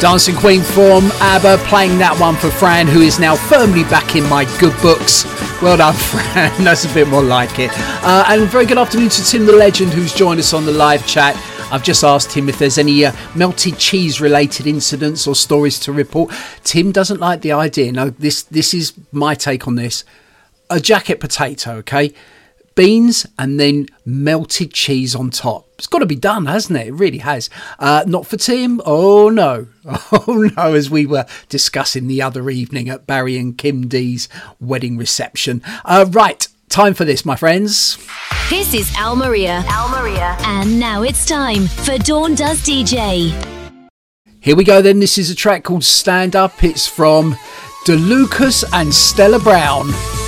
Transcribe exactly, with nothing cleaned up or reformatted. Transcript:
Dancing Queen from ABBA, playing that one for Fran, who is now firmly back in my good books. Well done, Fran. That's a bit more like it. Uh, and very good afternoon to Tim the Legend, who's joined us on the live chat. I've just asked him if there's any uh, melted cheese related incidents or stories to report. Tim doesn't like the idea. No, this this is my take on this. A jacket potato, okay? Beans and then melted cheese on top. It's got to be done, hasn't it? It really has. Uh, not for Tim. Oh, no. Oh, no, as we were discussing the other evening at Barry and Kim D's wedding reception. Uh, right, time for this, my friends. This is Al Maria. Al Maria. And now it's time for Dawn Does D J. Here we go then. This is a track called Stand Up. It's from DeLucas and Stella Brown.